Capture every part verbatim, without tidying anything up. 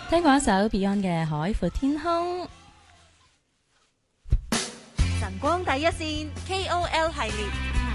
聽過一首 Beyond 嘅《海闊天空》。 晨光第一線 K O L 系列。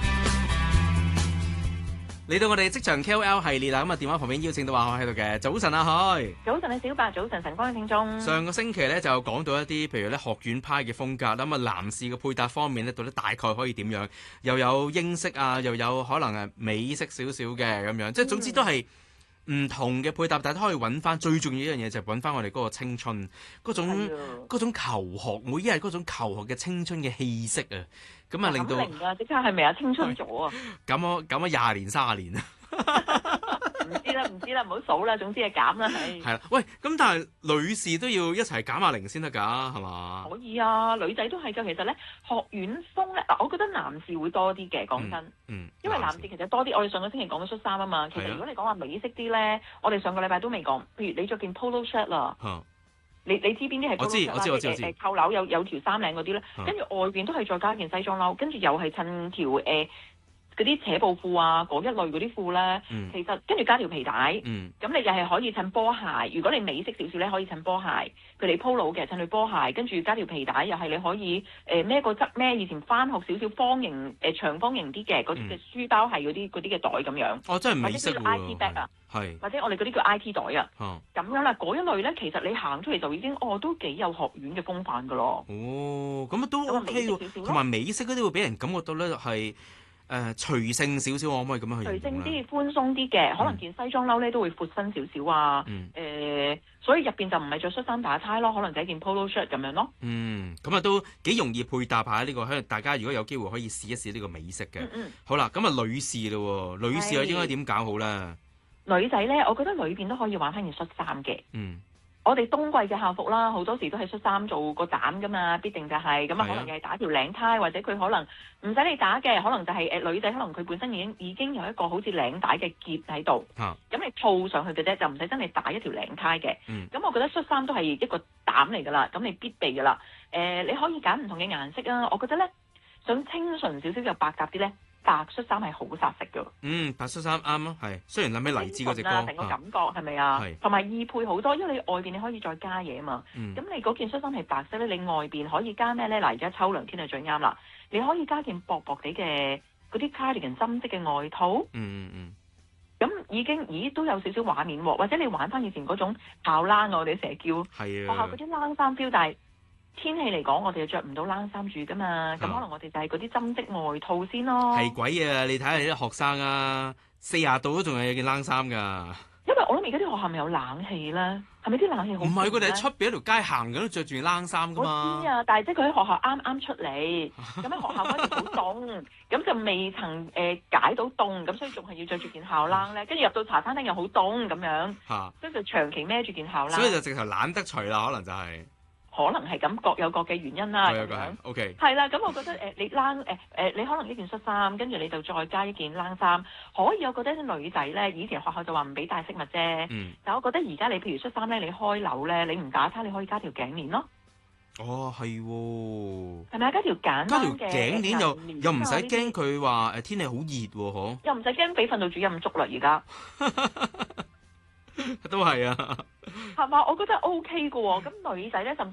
嚟到我哋職場 K O L 系列啦，咁啊電話旁邊邀請到阿海喺度嘅，早晨阿海。 早晨啊小白，早晨晨光嘅聽眾。 上個星期咧就講到一啲，譬如咧學院派嘅風格，咁啊男士嘅配搭方面咧，到底大概可以點樣？又有英式啊，又有可能係美式少少嘅咁樣，即係總之都係唔同嘅配搭，但係都可以揾翻最重要一樣嘢，就係揾翻我哋嗰個青春嗰種嗰種求學，每一日嗰種求學嘅青春嘅氣息啊！咁啊，令到零啊，即刻係咪啊？青春咗啊！ 咁啊，咁啊，廿年、卅年啊！ 唔知啦，唔知啦，唔好數啦，總之係減啦，係。 係啦，喂，咁但係女士都要一齊減下齡先得㗎，係嘛？ 可以啊，女仔都係㗎。其實咧，學院風咧，嗱，我覺得男士會多啲嘅，講真。嗯。嗯因為男士其實多啲，我哋上個星期講咗恤衫啊嘛。其實如果你講話美式啲咧，我哋上個禮拜都未講。譬如你着件 polo shirt 啦。嗯你你知邊啲係 polo shirt 啦？ 我知我知我知。 誒扣紐有有條衫領嗰啲咧，跟住外邊都係再加件西裝褸，跟住又係襯條誒。呃嗰啲扯布褲啊，嗰一類嗰啲褲咧，嗯、其實跟住加條皮帶，咁、嗯、你又係可以襯波鞋。如果你美式少少咧，可以襯波鞋。佢哋 polo 嘅襯對波鞋，跟住加條皮帶，又係你可以誒孭、呃、個側孭。以前返學少少方形誒、呃、長方形啲嘅嗰啲嘅書包係嗰啲嗰啲嘅袋咁樣。 哦，真係美式喎。或者叫 I T bag 啊， 係。或者我哋嗰啲叫 I T 袋啊。咁、 哦、 樣啦，嗰一類咧，其實你行出嚟就已經哦，都幾有學院嘅風範㗎咯。 哦，咁啊都 OK 喎，同埋美式嗰啲會俾人感覺到咧係。誒隨性少少，我可唔可以咁樣去？隨性啲、寬鬆啲嘅，嗯、可能件西裝褸咧都會闊身少少啊。誒、嗯呃，所以入邊就唔係着恤衫打呔咯，可能就一件 polo shirt 咁樣咯。 嗯，咁啊都幾容易配搭下呢、呢個，大家如果有機會可以試一試呢個美式嘅。嗯嗯好啦，咁啊女士咯，女士啊應該點搞好咧？ 女仔咧，我覺得裏邊都可以玩翻件恤衫嘅。嗯。我哋冬季嘅校服啦，好多時都係恤衫做個膽噶嘛，必定就係咁啊，可能又係打條領呔，或者佢可能唔使你打嘅，可能就係、是、誒、呃、女仔可能佢本身已經已經有一個好似領帶嘅結喺度，咁、啊、你套上去嘅啫，就唔使真係打一條領呔嘅。咁、嗯、我覺得恤衫都係一個膽嚟噶啦，咁你必備噶啦。誒、呃，你可以揀唔同嘅顏色啊，我覺得咧想清純少少又百搭啲咧。白恤衫係好殺食㗎。嗯， 白恤衫啱咯，係。雖然諗起黎姿嗰隻歌， 成個感覺係咪啊？係。同埋易配好多，因為你外邊你可以再加嘢啊嘛。嗯。咁你嗰件恤衫係白色咧，你外邊可以加咩咧？嗱，而家秋涼天係最啱啦。你可以加件薄薄地嘅嗰啲 cardigan 針織嘅外套。嗯嗯嗯。咁已經，咦都有少少畫面喎。或者你玩翻以前嗰種校冷，我哋成日叫。係啊。學校嗰啲冷衫 feel，但係。天氣嚟講，我哋就着唔到冷衫住噶嘛，咁、啊、可能我哋就係嗰啲針織外套先咯。係鬼啊！你睇下你啲學生啊，四十度都仲係有件冷衫噶。 因為我諗而家啲學校咪有冷氣咧，係咪啲冷氣好？唔係， 佢哋喺出邊一條街行緊都着住件冷衫噶嘛。 我知啊，但係即係佢喺學校啱啱出嚟，咁喺學校嗰陣好凍，咁就未曾誒、呃、解到凍，咁所以仲係要着住件校冷咧。跟住入到茶餐廳又好凍咁樣，啊、所以就長期孭住件校冷。 所以就直頭懶得除啦，可能就係、是。 可能係咁，各有各嘅原因啦。 各有各係，OK。 係啦，咁我覺得誒、呃，你冷誒誒、呃，你可能一件恤衫，跟住你就再加一件冷衫，可以。我覺得啲女仔咧，以前學校就話唔俾帶飾物啫。嗯。但係我覺得而家你譬如恤衫咧，你開紐咧，你唔打呔，你可以加條頸鏈咯。 哦，係喎。 係咪啊？加條簡單嘅。加條頸鏈又又唔使驚佢話誒天氣好熱喎，嗬。 又唔使驚俾訓導主任捉啦，而家。 都係啊。 係嘛？我覺得 O K 嘅喎。咁女仔咧，甚至